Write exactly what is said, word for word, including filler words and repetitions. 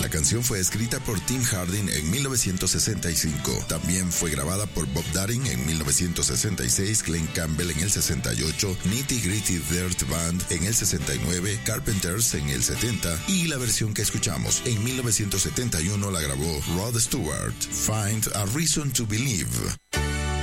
La canción fue escrita por Tim Hardin en mil novecientos sesenta y cinco. También fue grabada por Bob Darin en mil novecientos sesenta y seis, Glenn Campbell en el sesenta y ocho, Nitty Gritty Dirt Band en el sesenta y nueve, Carpenters en el setenta y la versión que escuchamos en mil novecientos setenta y uno la grabó Rod Stewart. Find a Reason to Believe.